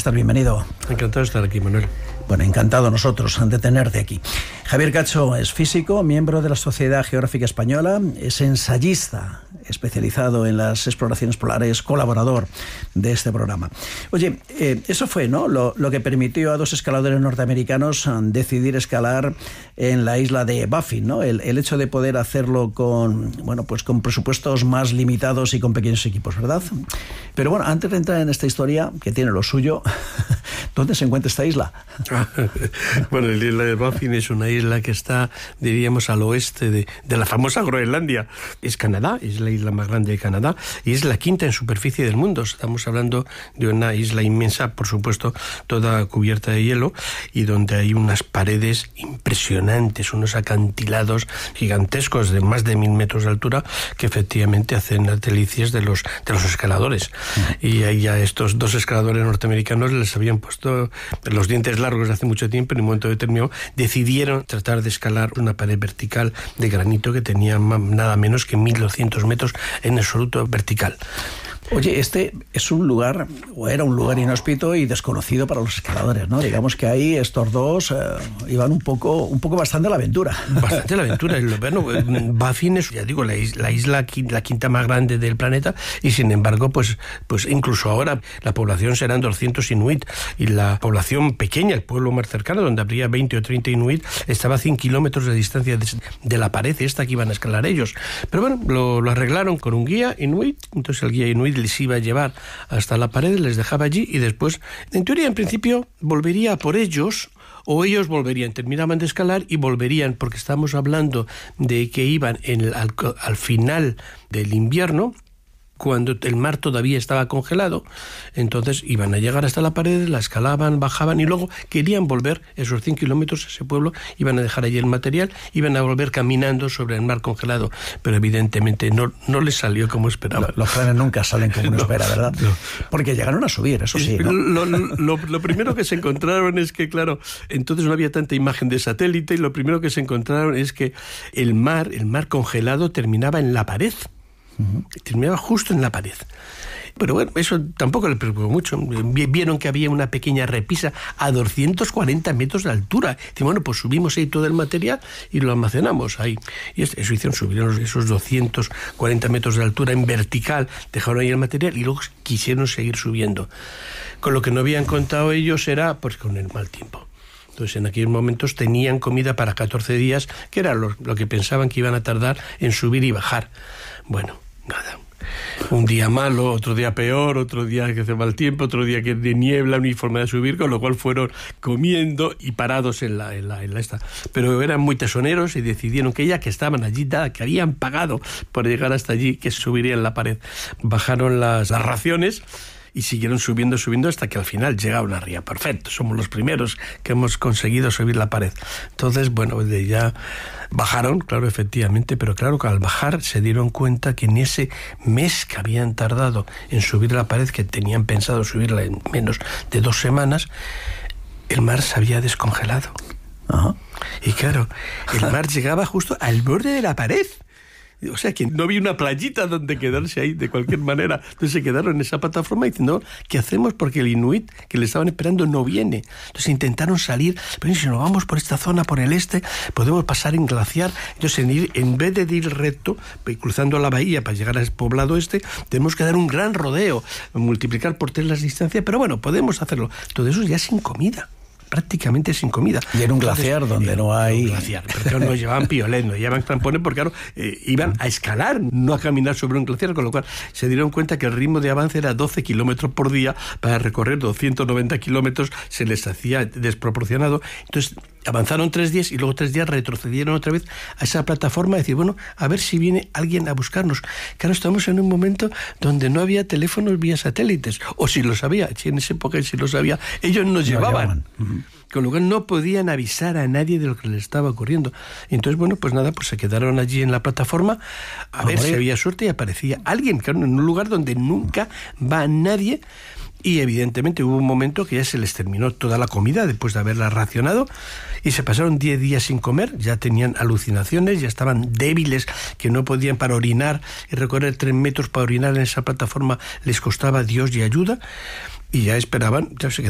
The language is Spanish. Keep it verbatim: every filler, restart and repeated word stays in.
estar bienvenido. Encantado de estar aquí, Manuel. Bueno, encantado nosotros de tenerte aquí. Javier Cacho es físico, miembro de la Sociedad Geográfica Española, es ensayista, especializado en las exploraciones polares, colaborador de este programa. Oye, eh, eso fue, ¿no?, lo, lo que permitió a dos escaladores norteamericanos decidir escalar en la isla de Baffin, ¿no? El, el hecho de poder hacerlo con, bueno, pues con presupuestos más limitados y con pequeños equipos, ¿verdad? Pero bueno, antes de entrar en esta historia, que tiene lo suyo, ¿dónde se encuentra esta isla? Bueno, la isla de Baffin es una isla que está, diríamos, al oeste de, de la famosa Groenlandia. Es Canadá, es la isla más grande de Canadá y es la quinta en superficie del mundo. Estamos hablando de una isla inmensa, por supuesto, toda cubierta de hielo y donde hay unas paredes impresionantes, unos acantilados gigantescos de más de mil metros de altura que efectivamente hacen las delicias de los, de los escaladores. Uh-huh. Y ahí a estos dos escaladores norteamericanos les habían puesto los dientes largos de hace mucho tiempo. En un momento determinado decidieron tratar de escalar una pared vertical de granito que tenía nada menos que mil doscientos metros en absoluto vertical. Oye, este es un lugar, o era un lugar inhóspito y desconocido para los escaladores, ¿no? Digamos que ahí estos dos eh, iban un poco, un poco bastante a la aventura. Bastante a la aventura. Bueno, Baffin es, ya digo, la isla, la isla la quinta más grande del planeta y sin embargo, pues, pues incluso ahora la población serán doscientos inuit y la población pequeña, el pueblo más cercano, donde habría veinte o treinta inuit, estaba a cien kilómetros de distancia de, de la pared esta que iban a escalar ellos. Pero bueno, lo, lo arreglaron con un guía inuit, entonces el guía inuit les iba a llevar hasta la pared, les dejaba allí y después, en teoría, en principio, volvería por ellos o ellos volverían, terminaban de escalar y volverían, porque estamos hablando de que iban en, al, al final del invierno, cuando el mar todavía estaba congelado, entonces iban a llegar hasta la pared, la escalaban, bajaban y luego querían volver esos cien kilómetros a ese pueblo, iban a dejar allí el material, iban a volver caminando sobre el mar congelado, pero evidentemente no, no les salió como esperaban. Los planes nunca salen como uno no, espera, ¿verdad? No. Porque llegaron a subir, eso sí, ¿no? Lo, lo, lo primero que se encontraron es que, claro, entonces no había tanta imagen de satélite y lo primero que se encontraron es que el mar, el mar congelado terminaba en la pared. Uh-huh. Terminaba justo en la pared. Pero bueno, eso tampoco le preocupó mucho. Vieron que había una pequeña repisa a doscientos cuarenta metros de altura. Y bueno, pues subimos ahí todo el material y lo almacenamos ahí. Y eso hicieron, subieron esos doscientos cuarenta metros de altura en vertical, dejaron ahí el material y luego quisieron seguir subiendo. Con lo que no habían contado ellos era pues con el mal tiempo. Entonces, en aquellos momentos tenían comida para catorce días, que era lo, lo que pensaban que iban a tardar en subir y bajar. Bueno, nada. Un día malo, otro día peor, otro día que hace mal tiempo, otro día que de niebla, no hay forma de subir, con lo cual fueron comiendo y parados en la, en la, en la esta. Pero eran muy tesoneros y decidieron que ya que estaban allí, que habían pagado por llegar hasta allí, que subirían la pared. Bajaron las, las raciones y siguieron subiendo, subiendo hasta que al final llegaron arriba. Perfecto, somos los primeros que hemos conseguido subir la pared. Entonces, bueno, de ya bajaron, claro, efectivamente, pero claro que al bajar se dieron cuenta que en ese mes que habían tardado en subir la pared, que tenían pensado subirla en menos de dos semanas, el mar se había descongelado. Ajá. Y claro, el mar llegaba justo al borde de la pared. O sea que no había una playita donde quedarse ahí de cualquier manera. Entonces se quedaron en esa plataforma diciendo, ¿qué hacemos? Porque el inuit que le estaban esperando no viene. Entonces intentaron salir, pero si nos vamos por esta zona, por el este, podemos pasar en glaciar. Entonces en, ir, en vez de ir recto, cruzando la bahía para llegar al poblado este, tenemos que dar un gran rodeo, multiplicar por tres las distancias, pero bueno, podemos hacerlo. Todo eso ya sin comida. Prácticamente sin comida. Y en un glaciar Entonces, donde no hay... Un glaciar, pero claro, no llevaban piolet, no llevaban crampones, porque claro, eh, iban a escalar, no a caminar sobre un glaciar, con lo cual se dieron cuenta que el ritmo de avance era doce kilómetros por día. Para recorrer doscientos noventa kilómetros se les hacía desproporcionado. Entonces avanzaron tres días y luego tres días retrocedieron otra vez a esa plataforma y decir, bueno, a ver si viene alguien a buscarnos. Claro, estamos en un momento donde no había teléfonos vía satélites, o si los había, si en esa época si los había, ellos nos llevaban. Uh-huh. Con lo cual no podían avisar a nadie de lo que les estaba ocurriendo. Entonces, bueno, pues nada, pues se quedaron allí en la plataforma a, a ver morir. Si había suerte y aparecía alguien, claro, en un lugar donde nunca va nadie. Y evidentemente hubo un momento que ya se les terminó toda la comida después de haberla racionado y se pasaron diez días sin comer, ya tenían alucinaciones, ya estaban débiles, que no podían para orinar, y recorrer tres metros para orinar en esa plataforma les costaba Dios y ayuda, y ya esperaban, ya se quedaron